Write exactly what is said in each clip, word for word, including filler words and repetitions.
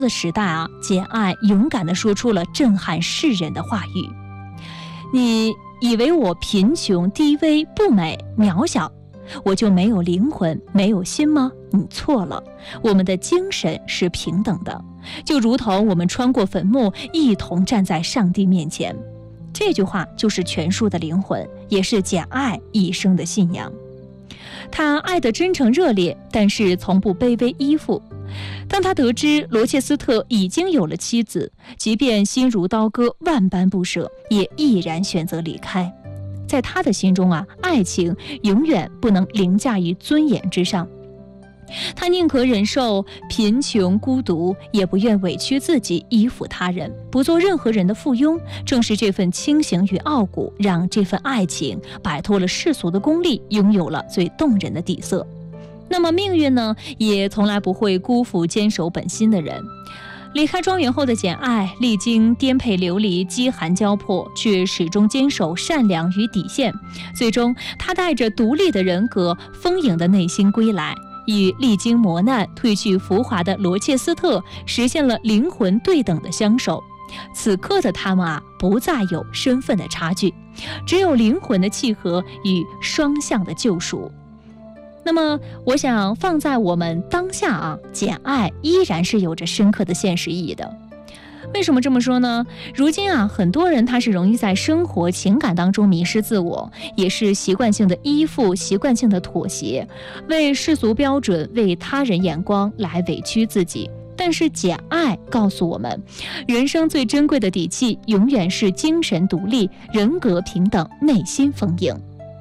的时代啊，简爱勇敢地说出了震撼世人的话语。你以为我贫穷、低微、不美、渺小，我就没有灵魂、没有心吗？你错了，我们的精神是平等的，就如同我们穿过坟墓，一同站在上帝面前。这句话就是全书的灵魂，也是简爱一生的信仰。他爱得真诚热烈，但是从不卑微依附。当他得知罗切斯特已经有了妻子，即便心如刀割，万般不舍，也毅然选择离开。在他的心中啊，爱情永远不能凌驾于尊严之上。他宁可忍受贫穷孤独，也不愿委屈自己依附他人，不做任何人的附庸。正是这份清醒与傲骨，让这份爱情摆脱了世俗的功利，拥有了最动人的底色。那么命运呢，也从来不会辜负坚守本心的人。离开庄园后的简爱，历经颠沛流离、饥寒交迫，却始终坚守善良与底线。最终，他带着独立的人格、丰盈的内心归来，与历经磨难、褪去浮华的罗切斯特实现了灵魂对等的相守。此刻的他们啊，不再有身份的差距，只有灵魂的契合与双向的救赎。那么我想放在我们当下啊，简爱依然是有着深刻的现实意义的。为什么这么说呢？如今啊，很多人他是容易在生活情感当中迷失自我，也是习惯性的依附，习惯性的妥协，为世俗标准、为他人眼光来委屈自己。但是简爱告诉我们，人生最珍贵的底气永远是精神独立、人格平等、内心丰盈。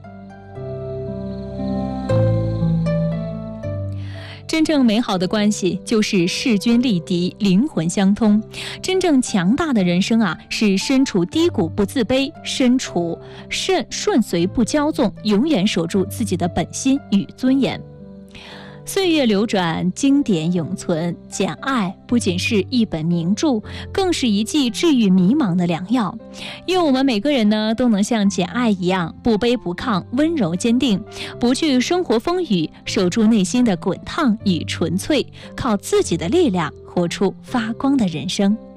真正美好的关系就是势均力敌，灵魂相通。真正强大的人生啊，是身处低谷不自卑，身处顺顺遂不骄纵，永远守住自己的本心与尊严。岁月流转，经典永存。简爱不仅是一本名著，更是一剂治愈迷茫的良药。愿我们每个人呢，都能像简爱一样，不卑不亢，温柔坚定，不惧生活风雨，守住内心的滚烫与纯粹，靠自己的力量活出发光的人生。